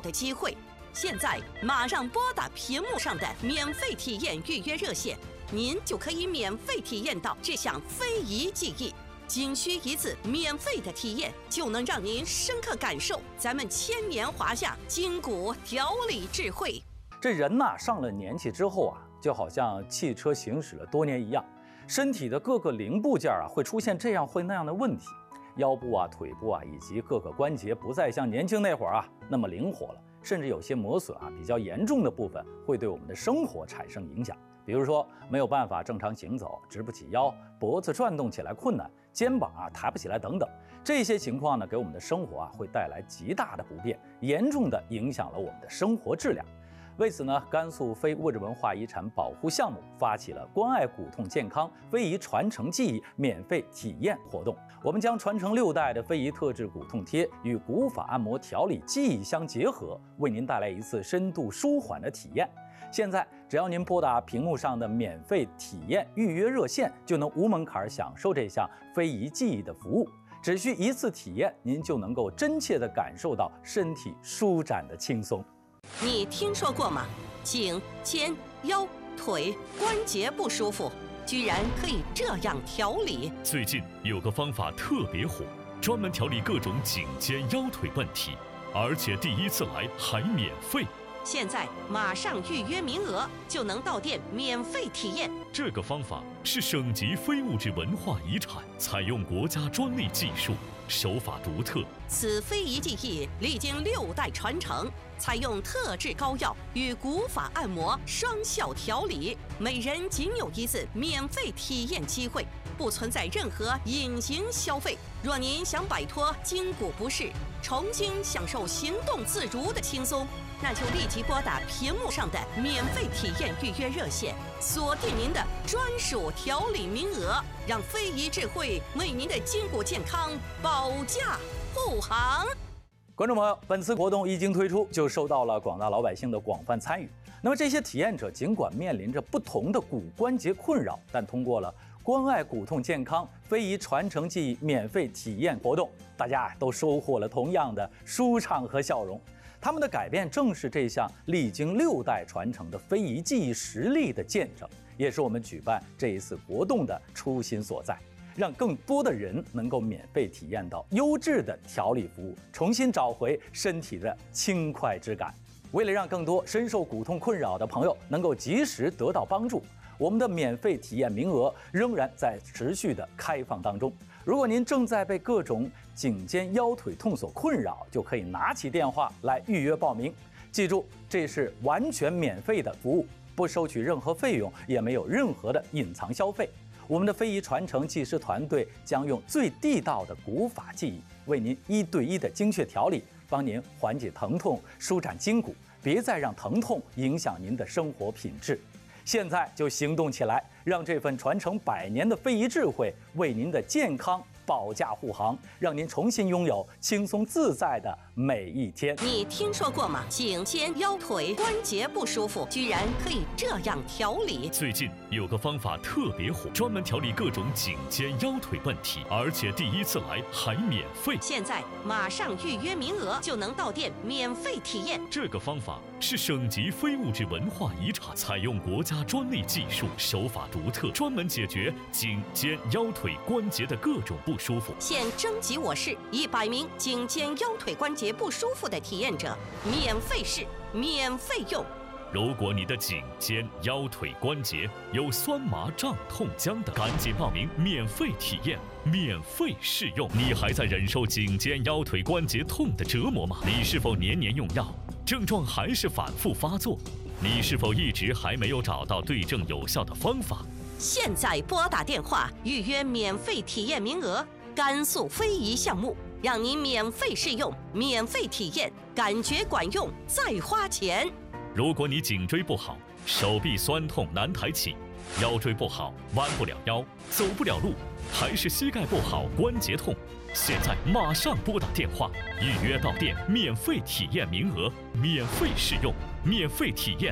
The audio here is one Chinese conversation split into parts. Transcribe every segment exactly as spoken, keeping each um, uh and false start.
的机会。现在马上拨打屏幕上的免费体验预约热线，您就可以免费体验到这项非遗技艺。仅需一次免费的体验，就能让您深刻感受咱们千年华夏筋骨调理智慧。 这人呐、啊，上了年纪之后啊，就好像汽车行驶了多年一样，身体的各个零部件啊会出现这样会那样的问题，腰部啊、腿部啊以及各个关节不再像年轻那会儿啊那么灵活了，甚至有些磨损啊比较严重的部分会对我们的生活产生影响。比如说没有办法正常行走，直不起腰，脖子转动起来困难，肩膀啊抬不起来等等，这些情况呢给我们的生活啊会带来极大的不便，严重的影响了我们的生活质量。为此呢，甘肃非物质文化遗产保护项目发起了关爱骨痛健康非遗传承技艺免费体验活动。我们将传承六代的非遗特制骨痛贴与古法按摩调理技艺相结合，为您带来一次深度舒缓的体验。现在只要您拨打屏幕上的免费体验预约热线，就能无门槛享受这项非遗技艺的服务。只需一次体验，您就能够真切地感受到身体舒展的轻松。 你听说过吗？颈、肩、腰、腿关节不舒服，居然可以这样调理。 最近有个方法特别火，专门调理各种颈肩腰腿问题，而且第一次来还免费。 现在马上预约名额，就能到店免费体验。 这个方法是省级非物质文化遗产，采用国家专利技术，手法独特。 此非遗技艺历经六代传承，采用特制膏药与古法按摩双效调理，每人仅有一次免费体验机会，不存在任何隐形消费。若您想摆脱筋骨不适，重新享受行动自如的轻松，那就立即拨打屏幕上的免费体验预约热线，锁定您的专属调理名额，让非遗智慧为您的筋骨健康保驾护航。 观众朋友，本次活动一经推出，就受到了广大老百姓的广泛参与。那么这些体验者尽管面临着不同的骨关节困扰，但通过了关爱骨痛健康非遗传承技艺免费体验活动，大家都收获了同样的舒畅和笑容。他们的改变正是这项历经六代传承的非遗技艺实力的见证，也是我们举办这一次活动的初心所在，让更多的人能够免费体验到优质的调理服务，重新找回身体的轻快之感。为了让更多深受骨痛困扰的朋友能够及时得到帮助，我们的免费体验名额仍然在持续的开放当中。如果您正在被各种颈肩腰腿痛所困扰，就可以拿起电话来预约报名。记住，这是完全免费的服务，不收取任何费用，也没有任何的隐藏消费。我们的非遗传承技师团队将用最地道的古法技艺，为您一对一的精确调理，帮您缓解疼痛，舒展筋骨，别再让疼痛影响您的生活品质。现在就行动起来，让这份传承百年的非遗智慧为您的健康保驾护航，让您重新拥有轻松自在的每一天。 你听说过吗？颈肩腰腿关节不舒服，居然可以这样调理。 最近有个方法特别火，专门调理各种颈肩腰腿问题，而且第一次来还免费。 现在马上预约名额，就能到店免费体验。 这个方法是省级非物质文化遗产，采用国家专利技术，手法独特，专门解决颈肩腰腿关节的各种不舒服。 现征集我市一百名颈肩腰腿关节不舒服的体验者，免费试，免费用。 如果你的颈肩腰腿关节有酸麻胀痛僵的，赶紧报名免费体验，免费试用。你还在忍受颈肩腰腿关节痛的折磨吗？你是否年年用药，症状还是反复发作？你是否一直还没有找到对症有效的方法？ 现在拨打电话预约免费体验名额，甘肃非遗项目，让您免费试用，免费体验，感觉管用再花钱。 如果你颈椎不好，手臂酸痛难抬起，腰椎不好弯不了腰，走不了路，还是膝盖不好关节痛，现在马上拨打电话预约到店免费体验名额，免费试用，免费体验，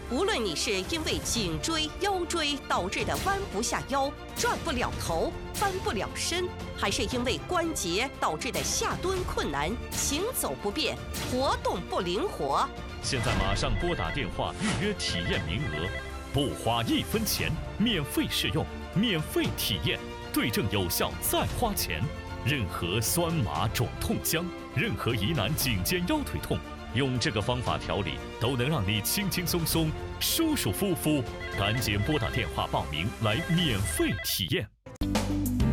无论你是因为颈椎、腰椎导致的弯不下腰、转不了头、翻不了身，还是因为关节导致的下蹲困难、行走不便、活动不灵活， 现在马上拨打电话预约体验名额，不花一分钱，免费试用，免费体验，对症有效再花钱。任何酸麻肿痛僵，任何疑难颈肩腰腿痛，用这个方法调理，都能让你轻轻松松、舒舒服服。赶紧拨打电话报名来免费体验。